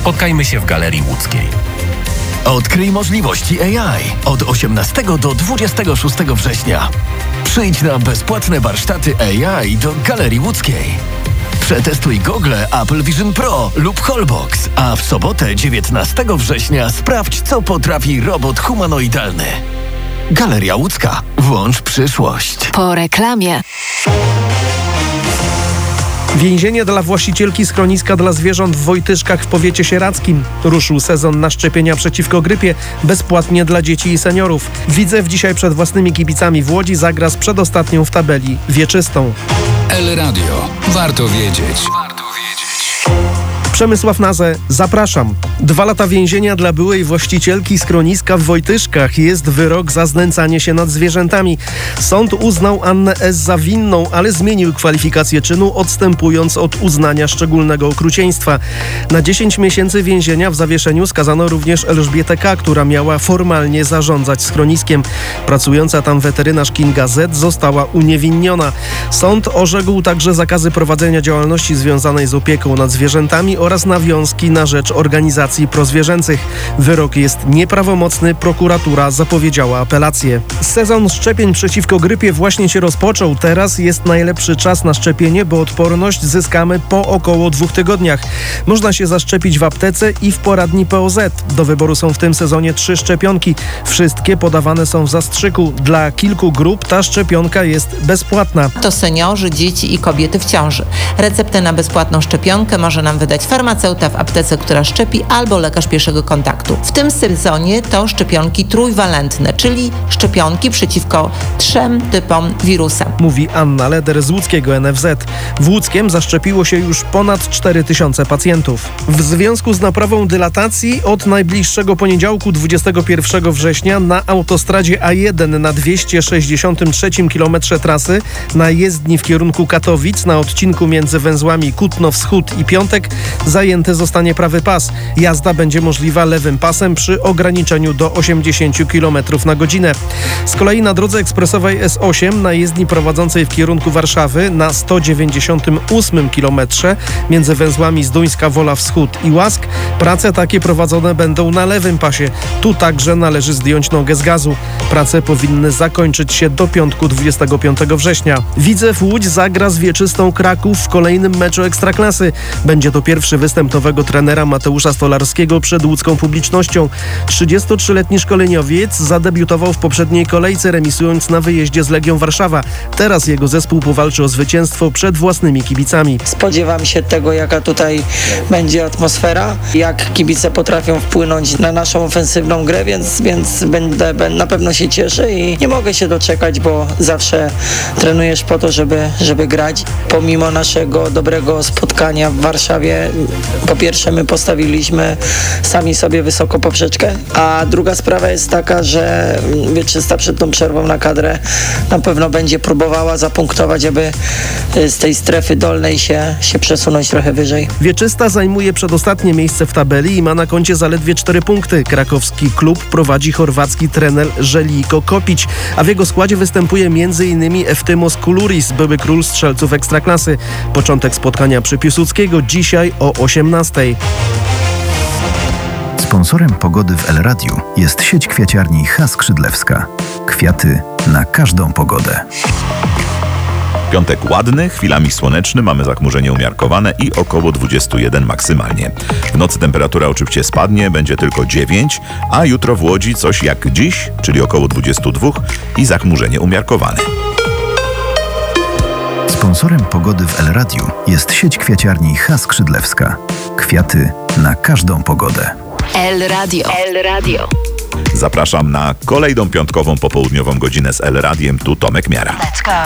Spotkajmy się w Galerii Łódzkiej. Odkryj możliwości AI od 18 do 26 września. Przyjdź na bezpłatne warsztaty AI do Galerii Łódzkiej. Przetestuj gogle Apple Vision Pro lub Holbox, a w sobotę 19 września sprawdź, co potrafi robot humanoidalny. Galeria Łódzka. Włącz przyszłość. Po reklamie. Więzienie dla właścicielki schroniska dla zwierząt w Wojtyszkach w powiecie sieradzkim. Ruszył sezon na szczepienia przeciwko grypie bezpłatnie dla dzieci i seniorów. Widzew dzisiaj przed własnymi kibicami w Łodzi zagra z przedostatnią w tabeli Wieczystą. El Radio. Warto wiedzieć. Przemysław Nazę, zapraszam. 2 lata więzienia dla byłej właścicielki schroniska w Wojtyszkach. Jest wyrok za znęcanie się nad zwierzętami. Sąd uznał Annę S. za winną, ale zmienił kwalifikację czynu, odstępując od uznania szczególnego okrucieństwa. Na 10 miesięcy więzienia w zawieszeniu skazano również Elżbietę K., która miała formalnie zarządzać schroniskiem. Pracująca tam weterynarz Kinga Z. została uniewinniona. Sąd orzekł także zakazy prowadzenia działalności związanej z opieką nad zwierzętami oraz nawiązki na rzecz organizacji prozwierzęcych. Wyrok jest nieprawomocny, prokuratura zapowiedziała apelację. Sezon szczepień przeciwko grypie właśnie się rozpoczął. Teraz jest najlepszy czas na szczepienie, bo odporność zyskamy po około 2 tygodniach. Można się zaszczepić w aptece i w poradni POZ. Do wyboru są w tym sezonie 3 szczepionki. Wszystkie podawane są w zastrzyku. Dla kilku grup ta szczepionka jest bezpłatna. To seniorzy, dzieci i kobiety w ciąży. Receptę na bezpłatną szczepionkę może nam wydać farmaceuta w aptece, która szczepi, albo lekarz pierwszego kontaktu. W tym sezonie to szczepionki trójwalentne, czyli szczepionki przeciwko 3 typom wirusa. Mówi Anna Leder z łódzkiego NFZ. W Łódzkiem zaszczepiło się już ponad 4000 pacjentów. W związku z naprawą dylatacji od najbliższego poniedziałku 21 września na autostradzie A1 na 263 km trasy na jezdni w kierunku Katowic na odcinku między węzłami Kutno Wschód i Piątek zajęty zostanie prawy pas. Jazda będzie możliwa lewym pasem przy ograniczeniu do 80 km na godzinę. Z kolei na drodze ekspresowej S8 na jezdni prowadzącej w kierunku Warszawy na 198 km między węzłami Zduńska Wola Wschód i Łask prace takie prowadzone będą na lewym pasie. Tu także należy zdjąć nogę z gazu. Prace powinny zakończyć się do piątku 25 września. Widzew Łódź zagra z Wieczystą Kraków w kolejnym meczu Ekstraklasy. Będzie to pierwszy występ nowego trenera Mateusza Stolarskiego przed łódzką publicznością. 33-letni szkoleniowiec zadebiutował w poprzedniej kolejce, remisując na wyjeździe z Legią Warszawa. Teraz jego zespół powalczy o zwycięstwo przed własnymi kibicami. Spodziewam się tego, jaka tutaj będzie atmosfera, jak kibice potrafią wpłynąć na naszą ofensywną grę, więc na pewno się cieszę i nie mogę się doczekać, bo zawsze trenujesz po to, żeby grać. Pomimo naszego dobrego spotkania w Warszawie, po pierwsze my postawiliśmy sami sobie wysoko poprzeczkę, a druga sprawa jest taka, że Wieczysta przed tą przerwą na kadrę na pewno będzie próbowała zapunktować, aby z tej strefy dolnej się przesunąć trochę wyżej. Wieczysta zajmuje przedostatnie miejsce w tabeli i ma na koncie zaledwie 4 punkty. Krakowski klub prowadzi chorwacki trener Željko Kopić, a w jego składzie występuje m.in. Eftimos Kuluris, były król strzelców Ekstraklasy. Początek spotkania przy Piłsudskiego dzisiaj o 18:00. Sponsorem pogody w El Radiu jest sieć kwiaciarni H. Skrzydlewska. Kwiaty na każdą pogodę. Piątek ładny, chwilami słoneczny, mamy zachmurzenie umiarkowane i około 21 maksymalnie. W nocy temperatura oczywiście spadnie, będzie tylko 9, a jutro w Łodzi coś jak dziś, czyli około 22 i zachmurzenie umiarkowane. Sponsorem pogody w El Radiu jest sieć kwiaciarni H. Skrzydlewska. Kwiaty na każdą pogodę. El Radio. El Radio. Zapraszam na kolejną piątkową popołudniową godzinę z El Radiem. Tu Tomek Miara. Let's go.